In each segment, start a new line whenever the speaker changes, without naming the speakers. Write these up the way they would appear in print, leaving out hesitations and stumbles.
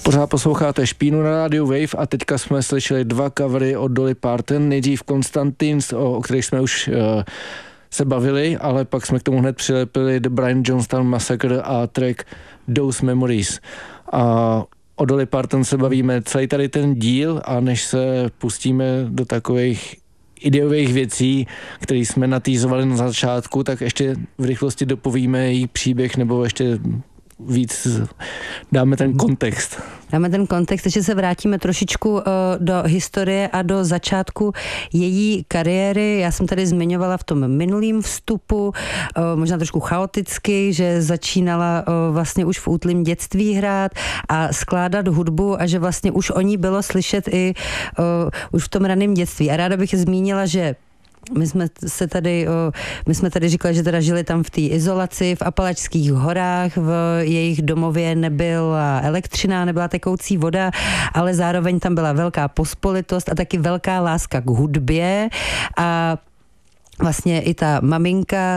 Pořád posloucháte Špínu na rádiu Wave a teďka jsme slyšeli 2 covery od Dolly Parton, nejdřív Constantines, o kterých jsme už se bavili, ale pak jsme k tomu hned přilepili The Brian Jonestown Massacre a track Those Memories. A o Dolly Parton se bavíme celý tady ten díl a než se pustíme do takových ideových věcí, které jsme natýzovali na začátku, tak ještě v rychlosti dopovíme její příběh nebo ještě víc dáme ten kontext.
Takže se vrátíme trošičku do historie a do začátku její kariéry. Já jsem tady zmiňovala v tom minulým vstupu, možná trošku chaoticky, že začínala vlastně už v útlém dětství hrát a skládat hudbu a že vlastně už o ní bylo slyšet i už v tom raném dětství. A ráda bych zmínila, že my jsme tady říkali, že teda žili tam v té izolaci v Apalačských horách, v jejich domově nebyla elektřina, nebyla tekoucí voda, ale zároveň tam byla velká pospolitost a taky velká láska k hudbě a vlastně i ta maminka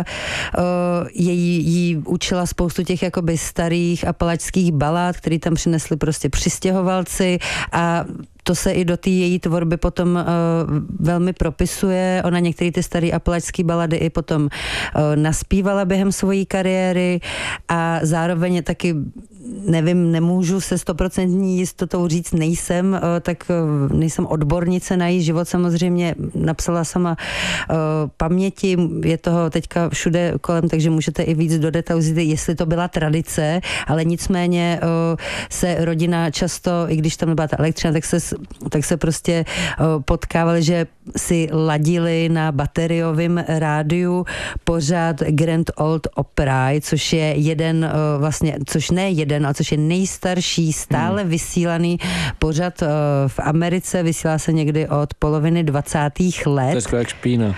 jí učila spoustu těch jakoby starých apalačských balád, který tam přinesli prostě přistěhovalci a to se i do té její tvorby potom velmi propisuje. Ona některé ty staré apalačské balady i potom naspívala během svojí kariéry a zároveň taky nevím, nemůžu se 100% jistotou říct, nejsem odbornice na její život, samozřejmě napsala sama paměti, je toho teďka všude kolem, takže můžete i víc do detailů říct, jestli to byla tradice, ale nicméně se rodina často, i když tam nebyla ta elektřina, tak se prostě potkávali, že si ladili na bateriovém rádiu pořád Grand Ole Opry, což je což je nejstarší stále vysílaný pořad v Americe, vysílá se někdy od poloviny 20. let.
To je skvělá Špína.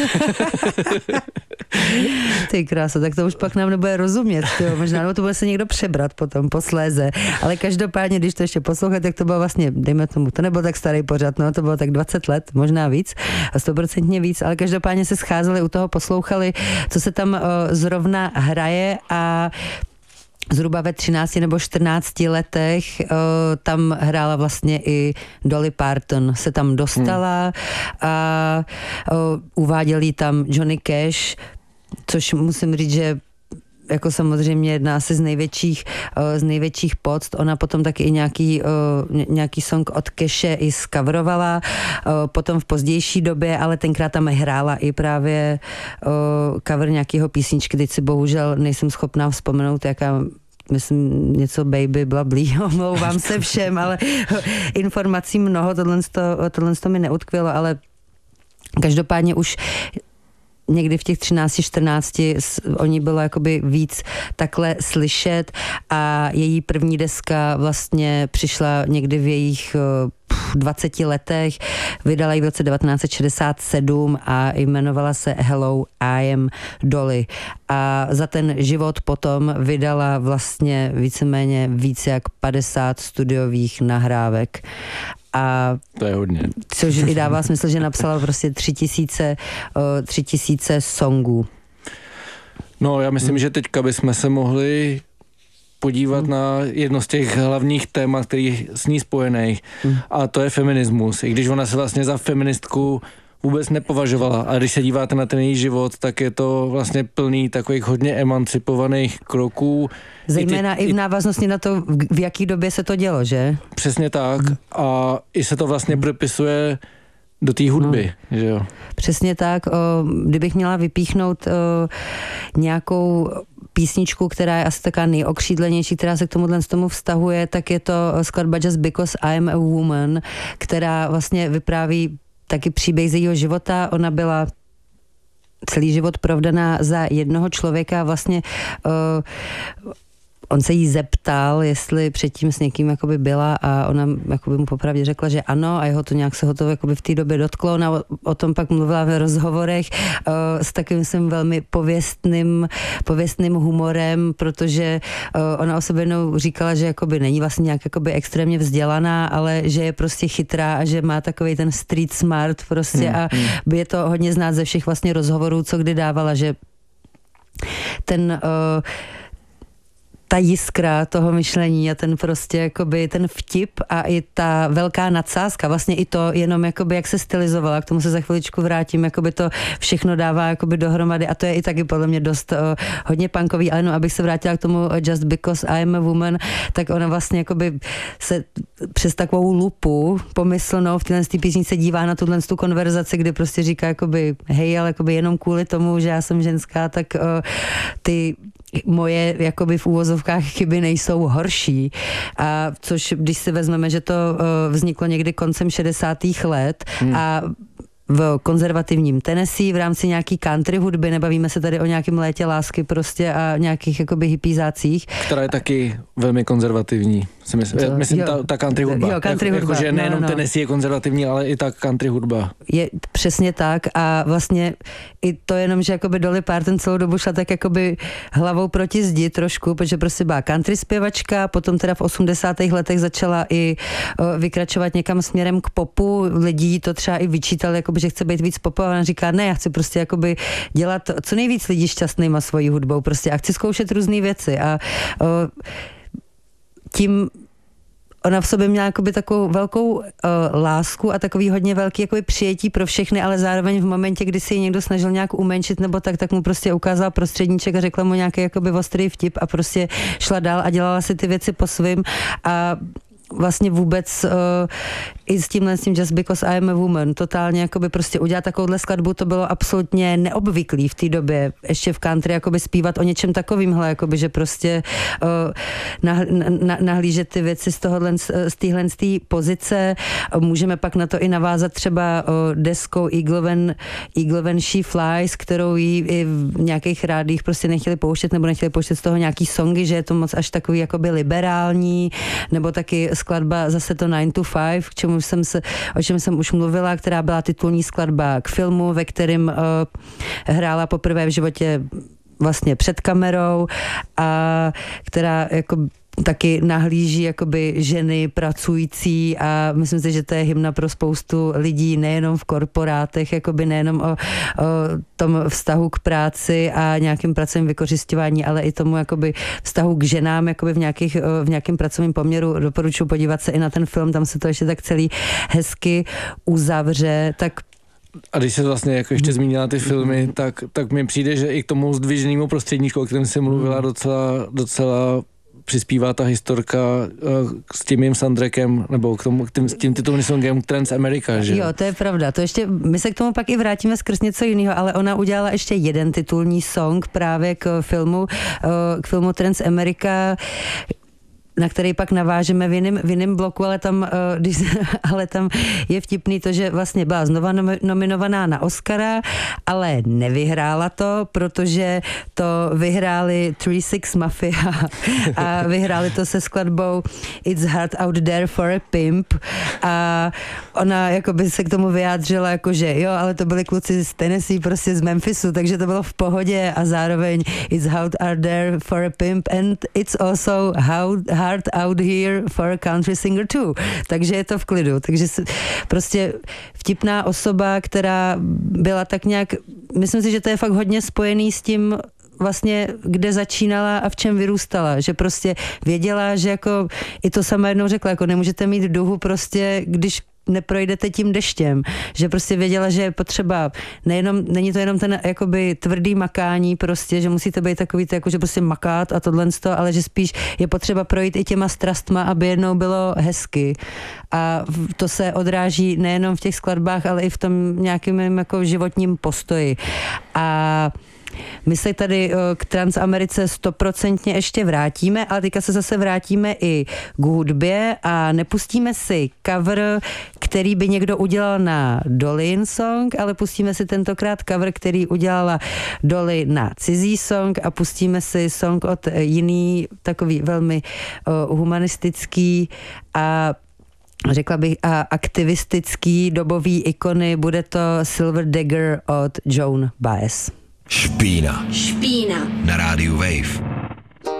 Ty krása, tak to už pak nám nebude rozumět, možná, nebo to bude se někdo přebrat potom, posléze, ale každopádně, když to ještě posloucháte, tak to bylo vlastně, dejme tomu, to nebyl tak starý pořad, no, to bylo tak 20 let, možná víc, 100% víc, ale každopádně se scházeli u toho, poslouchali, co se tam zrovna hraje a zhruba ve 13 nebo 14 letech tam hrála vlastně i Dolly Parton, se tam dostala a uváděl jí tam Johnny Cash, což musím říct, že jako samozřejmě jedná se z největších poct. Ona potom taky i nějaký song od Cashe i zcoverovala, potom v pozdější době, ale tenkrát tam hrála i právě cover nějakého písničky. Teď si bohužel nejsem schopná vzpomenout, jaká, myslím něco Baby Blablí, omlouvám se všem, ale informací mnoho, tohle mi neutkvělo, ale každopádně už někdy v těch 13-14 o ní bylo jakoby víc takhle slyšet a její první deska vlastně přišla někdy v jejich 20 letech, vydala ji v roce 1967 a jmenovala se Hello, I am Dolly. A za ten život potom vydala vlastně víceméně víc jak 50 studiových nahrávek. A
to je hodně.
Což i dává smysl, že napsala prostě 3000 songů.
No, já myslím, že teďka bychom se mohli podívat na jedno z těch hlavních témat, který s ní spojených, a to je feminismus. I když ona se vlastně za feministku vůbec nepovažovala. A když se díváte na ten její život, tak je to vlastně plný takových hodně emancipovaných kroků.
Zejména i v návaznosti na to, v jaký době se to dělo, že?
Přesně tak. A i se to vlastně připisuje do té hudby, že jo?
Přesně tak. Kdybych měla vypíchnout nějakou písničku, která je asi taková nejokřídlenější, která se k tomu vztahuje, tak je to skladba Just Because I'm a Woman, která vlastně vypráví taky příběh z jejího života. Ona byla celý život provdaná za jednoho člověka. Vlastně on se jí zeptal, jestli předtím s někým jakoby byla a ona jakoby mu popravdě řekla, že ano a jeho to nějak se ho to jakoby v té době dotklo. Ona o tom pak mluvila v rozhovorech s takovým svým velmi pověstným humorem, protože ona o sobě říkala, že jakoby není vlastně nějak jakoby extrémně vzdělaná, ale že je prostě chytrá a že má takový ten street smart prostě a je to hodně znát ze všech vlastně rozhovorů, co kdy dávala, že ta jiskra toho myšlení a ten prostě jakoby ten vtip a i ta velká nadsázka, vlastně i to jenom jakoby jak se stylizovala, k tomu se za chviličku vrátím, jakoby to všechno dává jakoby dohromady a to je i taky podle mě dost hodně punkový, ale no, abych se vrátila k tomu Just Because I'm a Woman, tak ona vlastně jakoby se přes takovou lupu pomyslnou v téhle písničce dívá na tu konverzaci, kdy prostě říká jakoby hej, ale jakoby jenom kvůli tomu, že já jsem ženská, tak ty moje jakoby v úvozovkách chyby nejsou horší. A což když si vezmeme, že to vzniklo někdy koncem 60. let a v konzervativním Tennessee v rámci nějaký country hudby, nebavíme se tady o nějakém létě lásky prostě a nějakých jakoby hippízácích.
Která je taky velmi konzervativní. Myslím ta country hudba.
Jo, country hudba.
Jakože nejenom Tennessee je konzervativní, ale i ta country hudba.
Je přesně tak a vlastně i to jenom, že jakoby Dolly Parton celou dobu šla tak jakoby hlavou proti zdi trošku, protože prostě byla country zpěvačka, potom teda v 80. letech začala i vykračovat někam směrem k popu. Lidí to třeba i vyčítali, jakoby, že chce být víc popová. Ona říká, ne, já chci prostě jakoby dělat co nejvíc lidí šťastnýma svojí hudbou prostě a chci zkoušet různé věci a tím ona v sobě měla jakoby takovou velkou lásku a takový hodně velký jakoby přijetí pro všechny, ale zároveň v momentě, kdy si ji někdo snažil nějak umenšit nebo tak mu prostě ukázala prostředníček a řekla mu nějaký jakoby ostrý vtip a prostě šla dál a dělala si ty věci po svým a vlastně vůbec i s tím Just Because I'm a Woman totálně jakoby prostě udělat takovouhle skladbu, to bylo absolutně neobvyklý v té době, ještě v country jakoby zpívat o něčem takovýmhle, jakoby, že prostě nahlížet ty věci z téhle pozice. Můžeme pak na to i navázat třeba deskou Eagle When She Flies, kterou jí i v nějakých rádích prostě nechtěli pouštět nebo nechtěli pouštět z toho nějaký songy, že je to moc až takový jakoby liberální, nebo taky skladba zase to 9 to 5, o čem jsem už mluvila, která byla titulní skladba k filmu, ve kterém hrála poprvé v životě vlastně před kamerou a která jako taky nahlíží jakoby ženy pracující a myslím si, že to je hymna pro spoustu lidí, nejenom v korporátech, jakoby nejenom o tom vztahu k práci a nějakým pracovním vykořisťování, ale i tomu jakoby vztahu k ženám jakoby v nějakém pracovním poměru. Doporučuji podívat se i na ten film, tam se to ještě tak celý hezky uzavře, tak.
A když se vlastně jako ještě zmínila ty filmy, tak mi přijde, že i k tomu zdviženému prostředníčku, o kterém jsem mluvila, docela přispívá ta historka s tím mým soundtrackem, nebo s tím titulným songem Transamerica, že?
Jo, to je pravda. To ještě, my se k tomu pak i vrátíme skrz něco jiného, ale ona udělala ještě jeden titulní song právě k filmu Transamerica, na který pak navážeme v jiném bloku, ale tam je vtipný to, že vlastně byla znova nominovaná na Oscara, ale nevyhrála to, protože to vyhráli 3-6 Mafia a vyhráli to se skladbou It's Hard Out There for a Pimp a ona jakoby se k tomu vyjádřila jakože jo, ale to byli kluci z Tennessee, prostě z Memphisu, takže to bylo v pohodě a zároveň It's Hard Out There for a Pimp and it's also hard out here for a country singer too. Takže je to v klidu. Takže prostě vtipná osoba, která byla tak nějak, myslím si, že to je fakt hodně spojený s tím vlastně, kde začínala a v čem vyrůstala. Že prostě věděla, že jako i to sama jednou řekla, jako nemůžete mít duhu prostě, když neprojdete tím deštěm, že prostě věděla, že je potřeba, není to jenom ten jakoby tvrdý makání prostě, že musíte být takový jako, že prostě makát a tohle, ale že spíš je potřeba projít i těma strastma, aby jednou bylo hezky. A to se odráží nejenom v těch skladbách, ale i v tom nějakém jako životním postoji. A my se tady k Transamerice 100% ještě vrátíme, ale teďka se zase vrátíme i k hudbě a nepustíme si cover, který by někdo udělal na Dollyn song, ale pustíme si tentokrát cover, který udělala Dolly na cizí song a pustíme si song od jiný, takový velmi humanistický a řekla bych aktivistický dobový ikony, bude to Silver Dagger od Joan Baez.
Špína na rádiu Wave.